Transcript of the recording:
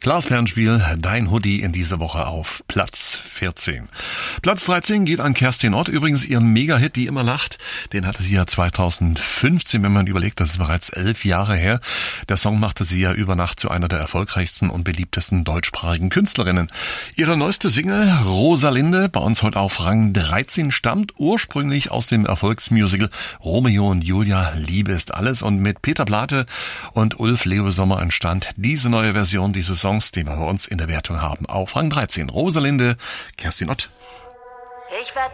Klaas Bernspiel, dein Hoodie in dieser Woche auf Platz 14. Platz 13 geht an Kerstin Ott. Übrigens ihren Mega-Hit, Die immer lacht, den hatte sie ja 2015, wenn man überlegt, das ist bereits 11 Jahre her. Der Song machte sie ja über Nacht zu einer der erfolgreichsten und beliebtesten deutschsprachigen Künstlerinnen. Ihre neueste Single, Rosalinde, bei uns heute auf Rang 13, stammt ursprünglich aus dem Erfolgsmusical Romeo und Julia, Liebe ist alles. Und mit Peter Plate und Ulf Leo Sommer entstand diese neue Version dieses Songs, den wir bei uns in der Wertung haben. Auf Rang 13, Rosalinde, Kerstin Ott. Ich werd